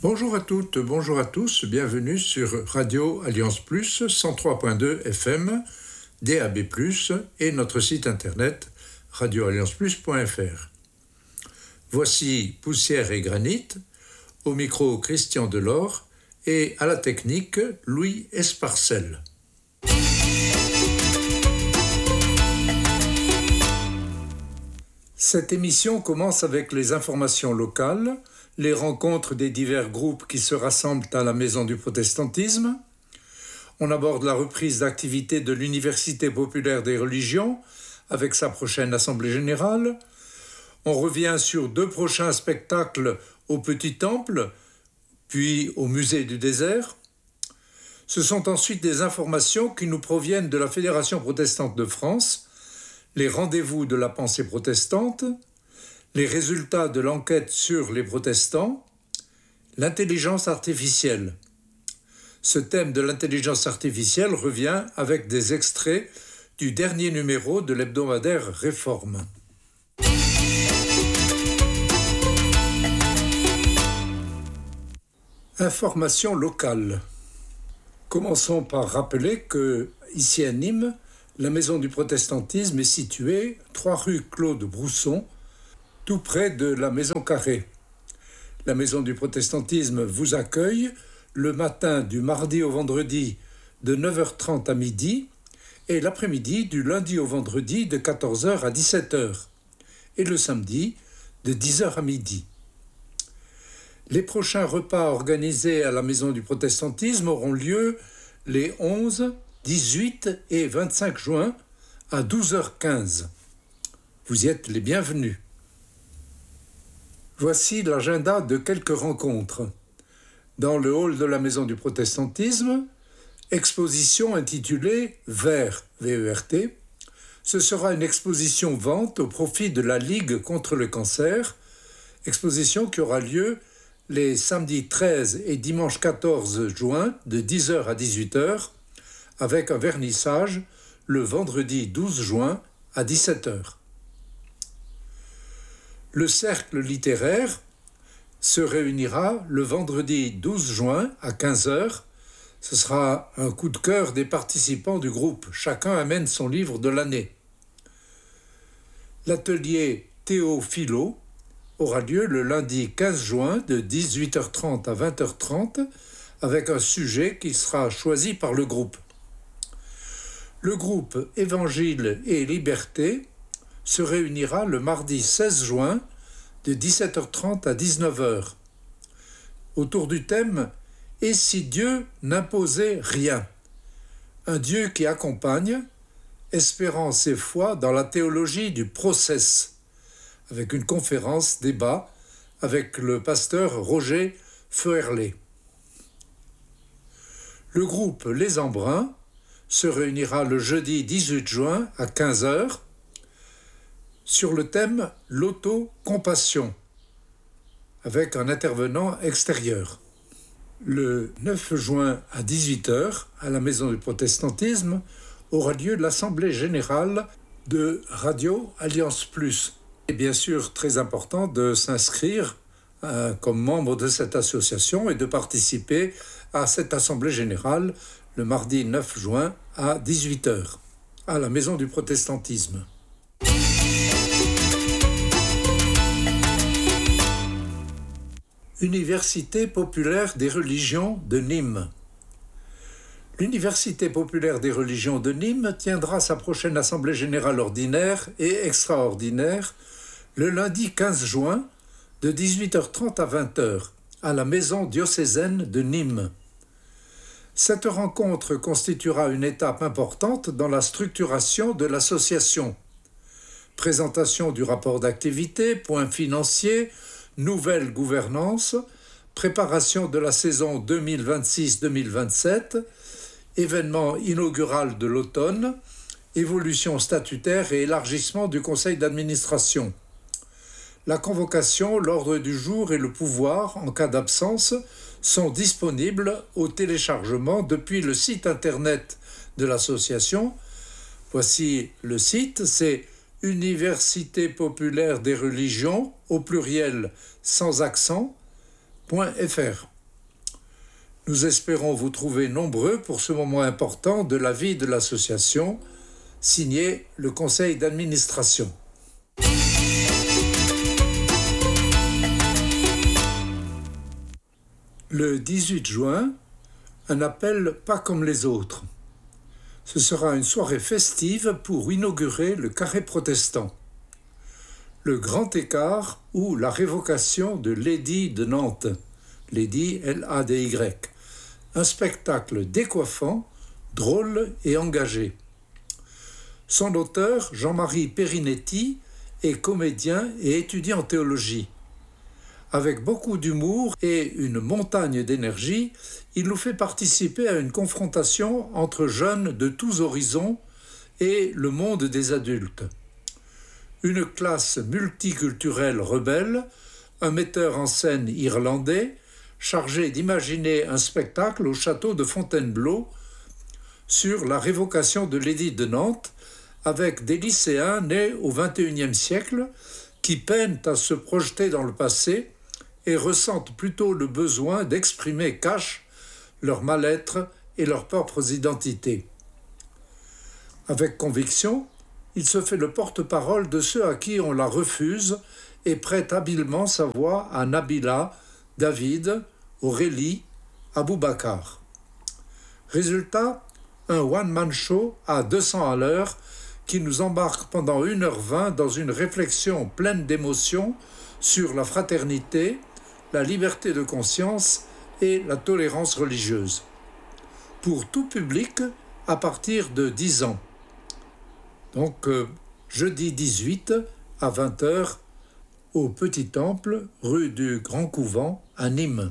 Bonjour à toutes, bonjour à tous, bienvenue sur Radio Alliance Plus 103.2 FM, DAB+, et notre site internet radioallianceplus.fr. Voici Poussière et Granit, au micro Christian Delors et à la technique Louis Esparcel. Cette émission commence avec les informations locales, les rencontres des divers groupes qui se rassemblent à la Maison du Protestantisme. On aborde la reprise d'activité de l'Université populaire des religions avec sa prochaine Assemblée générale. On revient sur 2 prochains spectacles au Petit Temple, puis au Musée du Désert. Ce sont ensuite des informations qui nous proviennent de la Fédération protestante de France, les rendez-vous de la pensée protestante, les résultats de l'enquête sur les protestants, l'intelligence artificielle. Ce thème de l'intelligence artificielle revient avec des extraits du dernier numéro de l'hebdomadaire Réforme. Information locale. Commençons par rappeler que, ici à Nîmes, la Maison du Protestantisme est située 3 rue Claude Brousson, tout près de la Maison Carrée. La Maison du Protestantisme vous accueille le matin du mardi au vendredi de 9h30 à midi et l'après-midi du lundi au vendredi de 14h à 17h et le samedi de 10h à midi. Les prochains repas organisés à la Maison du Protestantisme auront lieu les 11, 18 et 25 juin à 12h15. Vous y êtes les bienvenus. Voici l'agenda de quelques rencontres. Dans le hall de la Maison du Protestantisme, exposition intitulée Vert, V-E-R-T. Ce sera une exposition vente au profit de la Ligue contre le cancer, exposition qui aura lieu les samedis 13 et dimanche 14 juin de 10h à 18h, avec un vernissage le vendredi 12 juin à 17h. Le cercle littéraire se réunira le vendredi 12 juin à 15h. Ce sera un coup de cœur des participants du groupe. Chacun amène son livre de l'année. L'atelier Théo-Philo aura lieu le lundi 15 juin de 18h30 à 20h30 avec un sujet qui sera choisi par le groupe. Le groupe Évangile et Liberté se réunira le mardi 16 juin de 17h30 à 19h autour du thème « Et si Dieu n'imposait rien ?» Un Dieu qui accompagne, espérance et foi dans la théologie du process, avec une conférence débat avec le pasteur Roger Feuerlet. Le groupe Les Embruns se réunira le jeudi 18 juin à 15h sur le thème « L'autocompassion » avec un intervenant extérieur. Le 9 juin à 18h, à la Maison du Protestantisme, aura lieu l'Assemblée générale de Radio Alliance Plus. Et bien sûr, très important de s'inscrire comme membre de cette association et de participer à cette Assemblée générale le mardi 9 juin à 18h, à la Maison du Protestantisme. Université populaire des religions de Nîmes. L'Université populaire des religions de Nîmes tiendra sa prochaine Assemblée générale ordinaire et extraordinaire le lundi 15 juin de 18h30 à 20h à la Maison diocésaine de Nîmes. Cette rencontre constituera une étape importante dans la structuration de l'association. Présentation du rapport d'activité, points financiers, nouvelle gouvernance, préparation de la saison 2026-2027, événement inaugural de l'automne, évolution statutaire et élargissement du conseil d'administration. La convocation, l'ordre du jour et le pouvoir, en cas d'absence, sont disponibles au téléchargement depuis le site internet de l'association. Voici le site, c'est Université populaire des religions, au pluriel sans accent, .fr. Nous espérons vous trouver nombreux pour ce moment important de la vie de l'association, signé le conseil d'administration. Le 18 juin, un appel pas comme les autres. Ce sera une soirée festive pour inaugurer le Carré protestant. Le Grand Écart ou la révocation de l'édit de Nantes, l'édit L-A-D-Y, un spectacle décoiffant, drôle et engagé. Son auteur, Jean-Marie Perinetti, est comédien et étudiant en théologie. Avec beaucoup d'humour et une montagne d'énergie, il nous fait participer à une confrontation entre jeunes de tous horizons et le monde des adultes. Une classe multiculturelle rebelle, un metteur en scène irlandais, chargé d'imaginer un spectacle au château de Fontainebleau sur la révocation de l'édit de Nantes, avec des lycéens nés au XXIe siècle qui peinent à se projeter dans le passé et ressentent plutôt le besoin d'exprimer cash leur mal-être et leurs propres identités. Avec conviction, il se fait le porte-parole de ceux à qui on la refuse et prête habilement sa voix à Nabila, David, Aurélie, Aboubacar. Résultat, un one-man show à 200 à l'heure qui nous embarque pendant 1h20 dans une réflexion pleine d'émotions sur la fraternité, la liberté de conscience et la tolérance religieuse. Pour tout public à partir de 10 ans. Donc, jeudi 18 à 20h au Petit Temple, rue du Grand Couvent à Nîmes.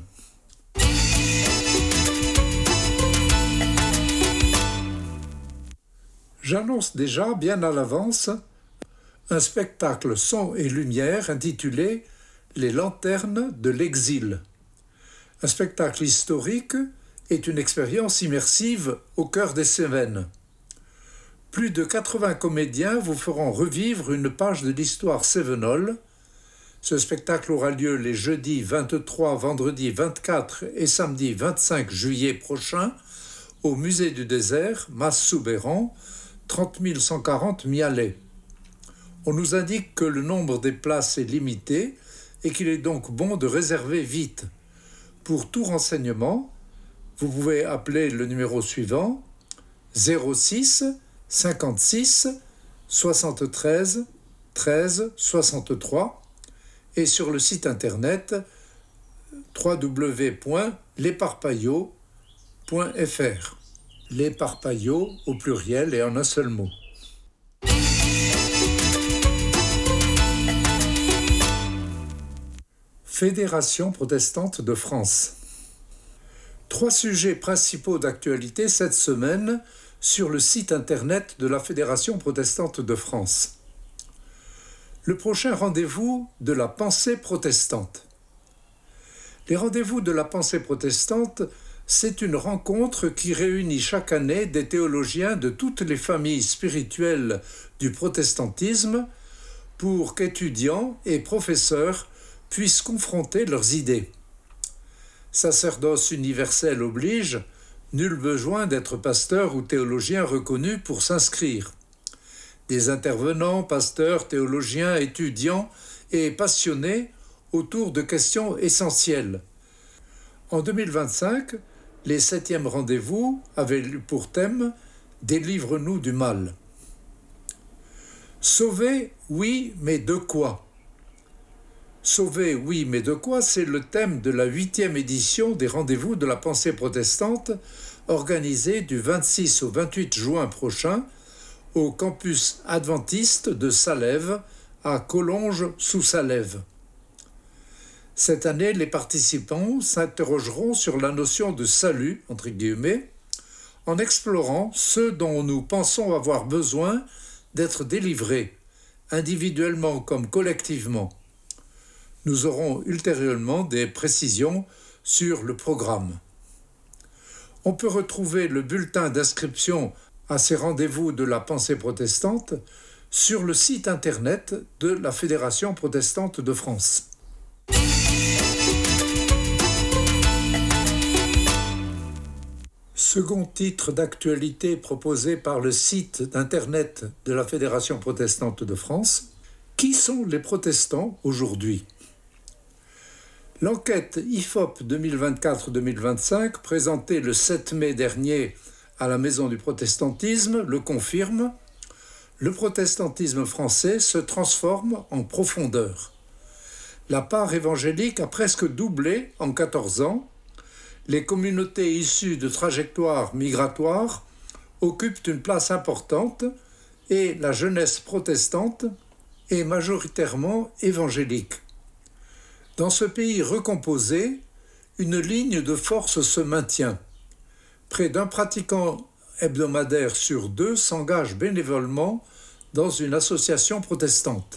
J'annonce déjà, bien à l'avance, un spectacle son et lumière intitulé « Les lanternes de l'exil ». Un spectacle historique est une expérience immersive au cœur des Cévennes. Plus de 80 comédiens vous feront revivre une page de l'histoire cévenole. Ce spectacle aura lieu les jeudis 23, vendredi 24 et samedi 25 juillet prochains au Musée du Désert, Mas-Soubeyran, 30 140 Mialet. On nous indique que le nombre des places est limité et qu'il est donc bon de réserver vite. Pour tout renseignement, vous pouvez appeler le numéro suivant 06 56 73 13 63 et sur le site internet www.lesparpaillots.fr. Lesparpaillots au pluriel et en un seul mot. Fédération protestante de France. 3 sujets principaux d'actualité cette semaine sur le site internet de la Fédération protestante de France. Le prochain rendez-vous de la pensée protestante. Les rendez-vous de la pensée protestante, c'est une rencontre qui réunit chaque année des théologiens de toutes les familles spirituelles du protestantisme pour qu'étudiants et professeurs puissent confronter leurs idées. Sacerdoce universel oblige, nul besoin d'être pasteur ou théologien reconnu pour s'inscrire. Des intervenants, pasteurs, théologiens, étudiants et passionnés autour de questions essentielles. En 2025, les 7e rendez-vous avaient pour thème « Délivre-nous du mal ». Sauver, oui, mais de quoi ? Sauver, oui, mais de quoi ? C'est le thème de la 8e édition des rendez-vous de la pensée protestante, organisée du 26 au 28 juin prochain au campus adventiste de Salève, à Collonges-sous-Salève. Cette année, les participants s'interrogeront sur la notion de salut, entre guillemets, en explorant ce dont nous pensons avoir besoin d'être délivrés, individuellement comme collectivement. Nous aurons ultérieurement des précisions sur le programme. On peut retrouver le bulletin d'inscription à ces rendez-vous de la pensée protestante sur le site internet de la Fédération protestante de France. Second titre d'actualité proposé par le site d'internet de la Fédération protestante de France. Qui sont les protestants aujourd'hui ? L'enquête IFOP 2024-2025, présentée le 7 mai dernier à la Maison du protestantisme, le confirme. Le protestantisme français se transforme en profondeur. La part évangélique a presque doublé en 14 ans. Les communautés issues de trajectoires migratoires occupent une place importante et la jeunesse protestante est majoritairement évangélique. Dans ce pays recomposé, une ligne de force se maintient. Près d'un pratiquant hebdomadaire sur 2 s'engage bénévolement dans une association protestante.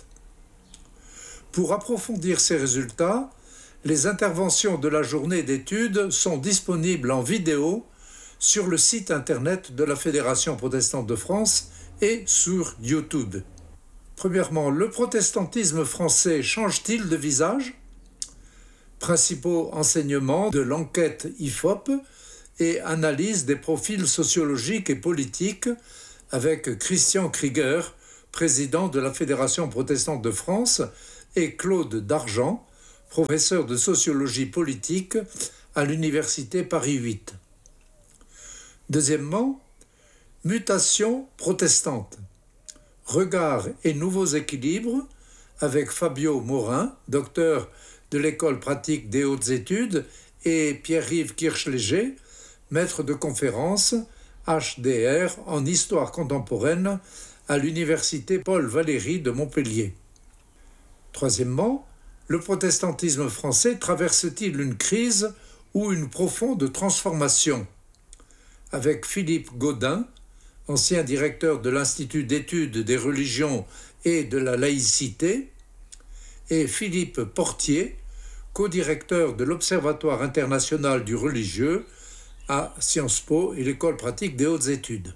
Pour approfondir ces résultats, les interventions de la journée d'études sont disponibles en vidéo sur le site internet de la Fédération protestante de France et sur YouTube. Premièrement, le protestantisme français change-t-il de visage ? Principaux enseignements de l'enquête IFOP et analyse des profils sociologiques et politiques avec Christian Krieger, président de la Fédération protestante de France, et Claude Dargent, professeur de sociologie politique à l'Université Paris 8. Deuxièmement, mutation protestante. Regard et nouveaux équilibres avec Fabio Morin, docteur de l'École pratique des hautes études, et Pierre-Yves Kirchléger, maître de conférence HDR en histoire contemporaine à l'Université Paul Valéry de Montpellier. Troisièmement, le protestantisme français traverse-t-il une crise ou une profonde transformation ? Avec Philippe Gaudin, ancien directeur de l'Institut d'études des religions et de la laïcité, et Philippe Portier, co-directeur de l'Observatoire international du religieux à Sciences Po et l'École pratique des hautes études.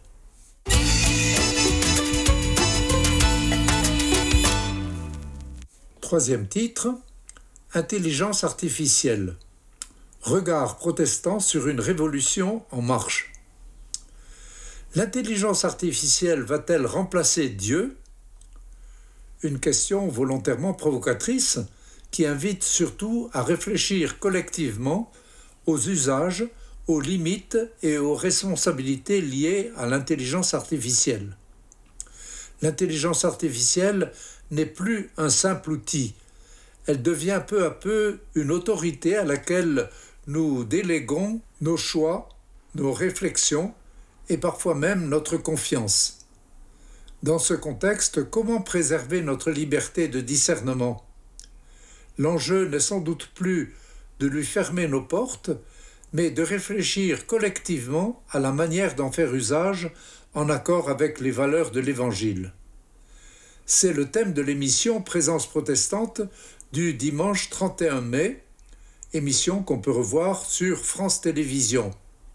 Troisième titre, Intelligence artificielle. Regard protestant sur une révolution en marche. L'intelligence artificielle va-t-elle remplacer Dieu ? Une question volontairement provocatrice qui invite surtout à réfléchir collectivement aux usages, aux limites et aux responsabilités liées à l'intelligence artificielle. L'intelligence artificielle n'est plus un simple outil. Elle devient peu à peu une autorité à laquelle nous déléguons nos choix, nos réflexions et parfois même notre confiance. Dans ce contexte, comment préserver notre liberté de discernement ? L'enjeu n'est sans doute plus de lui fermer nos portes, mais de réfléchir collectivement à la manière d'en faire usage en accord avec les valeurs de l'Évangile. C'est le thème de l'émission Présence protestante du dimanche 31 mai, émission qu'on peut revoir sur France Télévisions.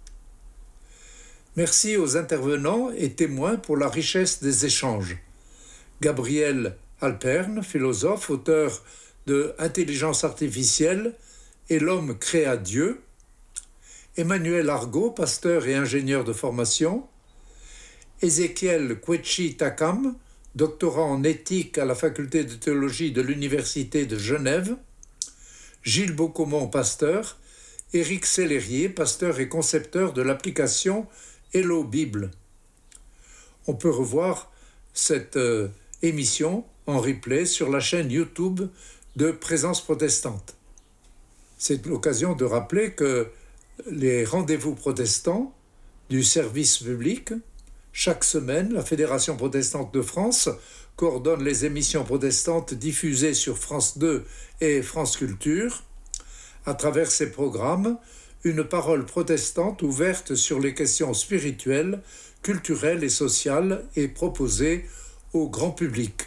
Merci aux intervenants et témoins pour la richesse des échanges. Gabriel Alperne, philosophe, auteur de Intelligence artificielle et l'homme créa Dieu. Emmanuel Argot, pasteur et ingénieur de formation. Ézéchiel Kwechi Takam, doctorant en éthique à la faculté de théologie de l'Université de Genève. Gilles Beaucomont, pasteur. Éric Sellerier, pasteur et concepteur de l'application Hello Bible. On peut revoir cette émission en replay sur la chaîne YouTube de Présence protestante. C'est l'occasion de rappeler que les rendez-vous protestants du service public, chaque semaine, la Fédération protestante de France coordonne les émissions protestantes diffusées sur France 2 et France Culture. À travers ces programmes, une parole protestante ouverte sur les questions spirituelles, culturelles et sociales est proposée au grand public.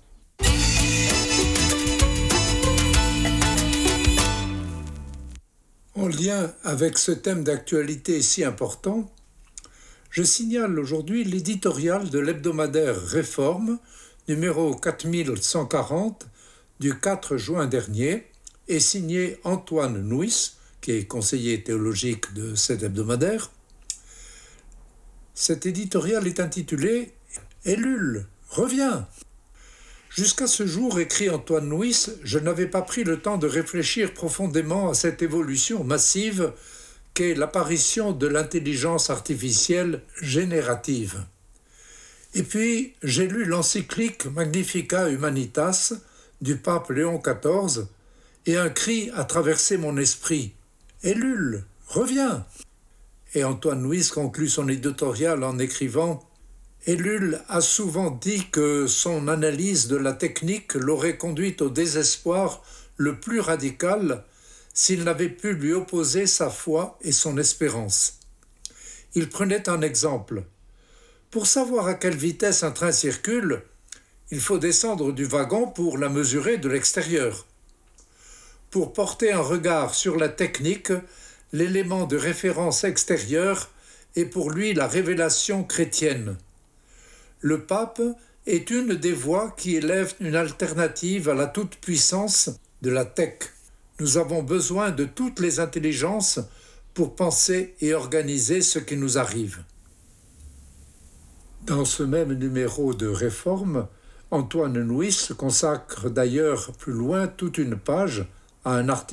En lien avec ce thème d'actualité si important, je signale aujourd'hui l'éditorial de l'hebdomadaire Réforme, numéro 4140, du 4 juin dernier, et signé Antoine Nuis, qui est conseiller théologique de cet hebdomadaire. Cet éditorial est intitulé « Ellul, reviens !» Jusqu'à ce jour, écrit Antoine Nuis, je n'avais pas pris le temps de réfléchir profondément à cette évolution massive qu'est l'apparition de l'intelligence artificielle générative. Et puis, j'ai lu l'encyclique Magnificat Humanitas du pape Léon XIV et un cri a traversé mon esprit. « Ellul, reviens !» Et Antoine Nuis conclut son éditorial en écrivant « Ellul a souvent dit que son analyse de la technique l'aurait conduite au désespoir le plus radical s'il n'avait pu lui opposer sa foi et son espérance. Il prenait un exemple. Pour savoir à quelle vitesse un train circule, il faut descendre du wagon pour la mesurer de l'extérieur. Pour porter un regard sur la technique, l'élément de référence extérieur est pour lui la révélation chrétienne. Le pape est une des voix qui élèvent une alternative à la toute-puissance de la tech. Nous avons besoin de toutes les intelligences pour penser et organiser ce qui nous arrive. Dans ce même numéro de Réforme, Antoine Nuis consacre d'ailleurs plus loin toute une page à un article